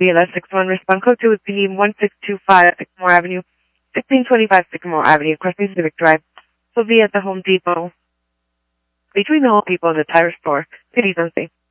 BLS 61. Respond code 2 is PD 1625 Sycamore Avenue, 1625 Sycamore Avenue, crossing Civic Drive. Will be at the Home Depot. Between the Home Depot and the tire store. Cities unsafe.